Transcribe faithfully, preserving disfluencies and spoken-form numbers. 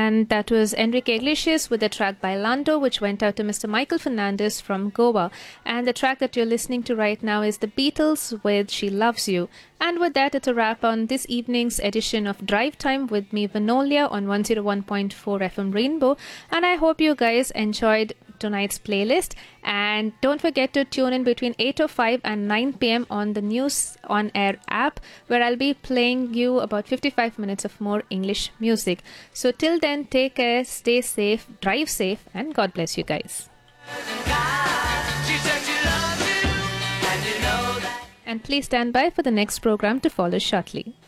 And that was Enrique Iglesias with a track by Lando, which went out to Mister Michael Fernandez from Goa. And the track that you're listening to right now is The Beatles with She Loves You. And with that, it's a wrap on this evening's edition of Drive Time with me, Vanolia, on one oh one point four F M Rainbow. And I hope you guys enjoyed tonight's playlist, and don't forget to tune in between eight oh five and nine p.m. on the News On Air app, where I'll be playing you about fifty-five minutes of more English music. So till then, take care, stay safe, drive safe, and God bless you guys. And please stand by for the next program to follow shortly.